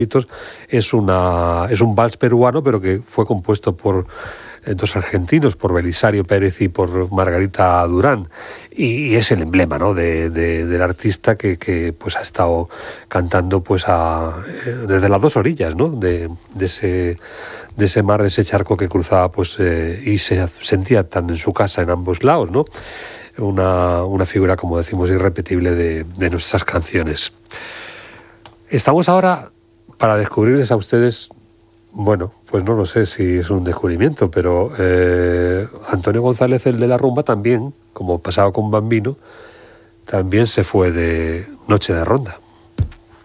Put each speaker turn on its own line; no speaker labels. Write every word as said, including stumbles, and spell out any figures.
es, una, es un vals peruano, pero que fue compuesto por dos argentinos, por Belisario Pérez y por Margarita Durán, y, y es el emblema, ¿no?, de, de, del artista que, que pues ha estado cantando pues a, desde las dos orillas, ¿no?, de, de ese de ese mar, de ese charco que cruzaba, pues eh, y se sentía tan en su casa en ambos lados, ¿no? Una, una figura, como decimos, irrepetible de, de nuestras canciones. Estamos ahora para descubrirles a ustedes, bueno, pues no lo sé si es un descubrimiento, pero eh, Antonio González, el de la rumba, también, como pasaba con Bambino, también se fue de noche de ronda.